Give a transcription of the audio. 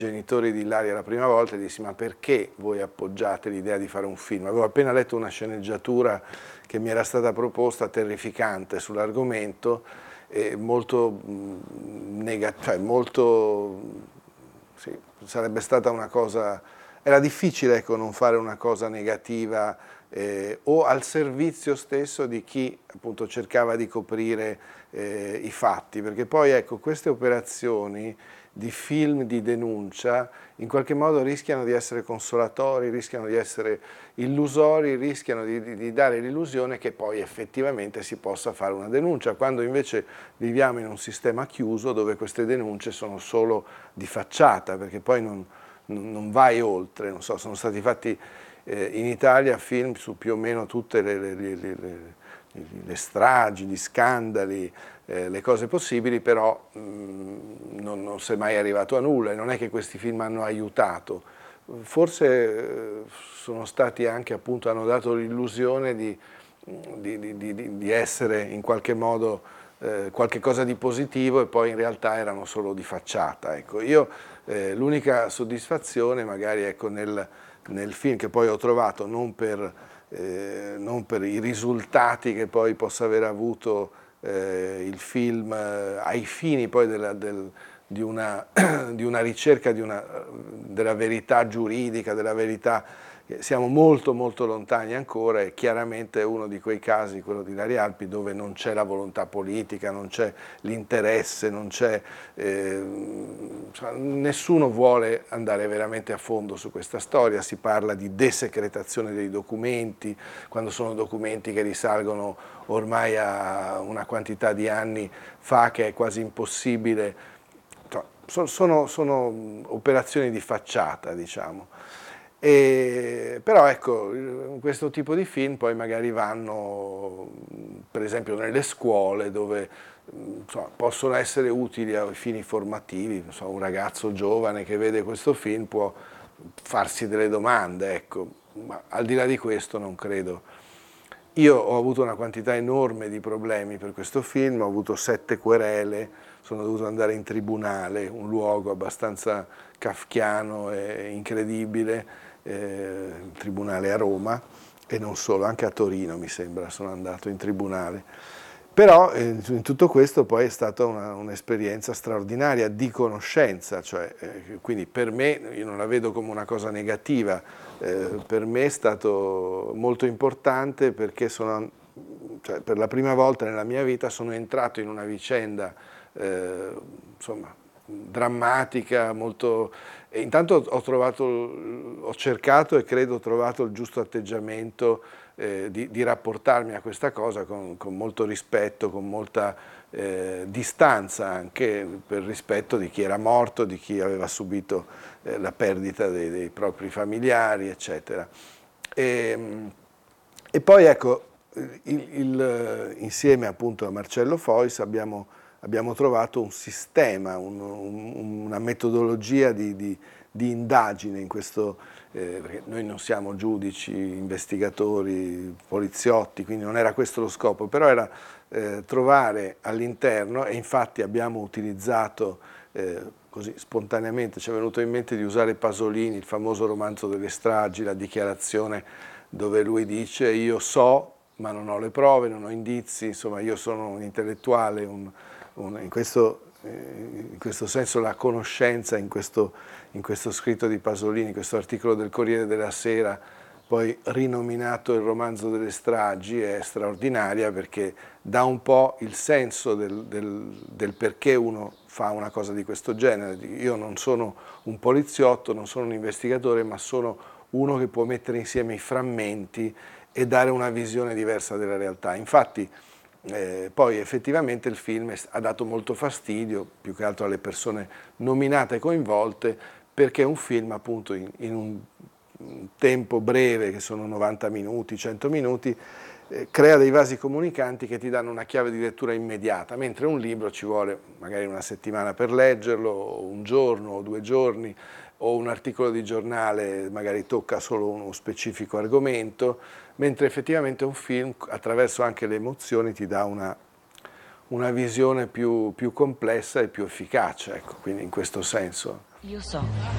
genitori di Ilaria la prima volta e dissi: ma perché voi appoggiate l'idea di fare un film? Avevo appena letto una sceneggiatura che mi era stata proposta, terrificante sull'argomento, molto negativa, cioè molto, sì, sarebbe stata una cosa, era difficile, ecco, non fare una cosa negativa o al servizio stesso di chi appunto cercava di coprire i fatti, perché poi ecco, queste operazioni di film di denuncia in qualche modo rischiano di essere consolatori, rischiano di essere illusori, rischiano di dare l'illusione che poi effettivamente si possa fare una denuncia, quando invece viviamo in un sistema chiuso dove queste denunce sono solo di facciata, perché poi non vai oltre. Non so, sono stati fatti in Italia film su più o meno tutte le stragi, gli scandali, le cose possibili, però non si è mai arrivato a nulla, e non è che questi film hanno aiutato. Forse sono stati anche, appunto, hanno dato l'illusione di essere in qualche modo qualche cosa di positivo, e poi in realtà erano solo di facciata. Ecco, io l'unica soddisfazione magari, ecco, nel film che poi ho trovato, non per i risultati che poi possa aver avuto il film ai fini poi di una ricerca della verità giuridica, della verità. Siamo molto molto lontani ancora, e chiaramente è uno di quei casi, quello di Ilaria Alpi, dove non c'è la volontà politica, non c'è l'interesse, non c'è, nessuno vuole andare veramente a fondo su questa storia. Si parla di desecretazione dei documenti, quando sono documenti che risalgono ormai a una quantità di anni fa che è quasi impossibile. Sono operazioni di facciata, diciamo. Però ecco, questo tipo di film poi magari vanno, per esempio, nelle scuole, dove insomma, possono essere utili ai fini formativi. Non so, un ragazzo giovane che vede questo film può farsi delle domande, ecco, ma al di là di questo non credo. Io ho avuto una quantità enorme di problemi per questo film, ho avuto 7 querele, sono dovuto andare in tribunale, un luogo abbastanza kafkiano e incredibile, il tribunale a Roma, e non solo, anche a Torino mi sembra sono andato in tribunale. Però in tutto questo poi è stata un'esperienza straordinaria di conoscenza, cioè, quindi per me, io non la vedo come una cosa negativa, per me è stato molto importante, perché cioè, per la prima volta nella mia vita sono entrato in una vicenda insomma, drammatica, molto. E intanto ho cercato e credo ho trovato il giusto atteggiamento di rapportarmi a questa cosa con molto rispetto, con molta distanza, anche per rispetto di chi era morto, di chi aveva subito la perdita dei propri familiari, eccetera. E poi ecco, insieme appunto a Marcello Fois abbiamo trovato un sistema, una metodologia di indagine in questo, perché noi non siamo giudici, investigatori, poliziotti, quindi non era questo lo scopo, però era trovare all'interno, e infatti abbiamo utilizzato così spontaneamente, ci è venuto in mente di usare Pasolini, il famoso romanzo delle stragi, la dichiarazione dove lui dice: io so ma non ho le prove, non ho indizi, insomma io sono un intellettuale, in questo senso la conoscenza in questo scritto di Pasolini, in questo articolo del Corriere della Sera, poi rinominato il romanzo delle stragi, è straordinaria, perché dà un po' il senso del perché uno fa una cosa di questo genere. Io non sono un poliziotto, non sono un investigatore, ma sono uno che può mettere insieme i frammenti e dare una visione diversa della realtà. Infatti poi effettivamente il film ha dato molto fastidio, più che altro alle persone nominate e coinvolte, perché è un film appunto in un tempo breve, che sono 90 minuti, 100 minuti, crea dei vasi comunicanti che ti danno una chiave di lettura immediata, mentre un libro ci vuole magari una settimana per leggerlo, o un giorno o 2 giorni, o un articolo di giornale magari tocca solo uno specifico argomento, mentre effettivamente un film, attraverso anche le emozioni, ti dà una visione più complessa e più efficace, ecco, quindi in questo senso. Io so.